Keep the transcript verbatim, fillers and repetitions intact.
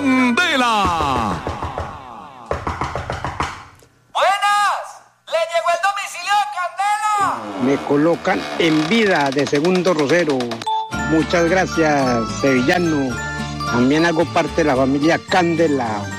Candela. Me colocan en vida de segundo rosero. Muchas gracias, sevillano. También hago parte de la familia Candela.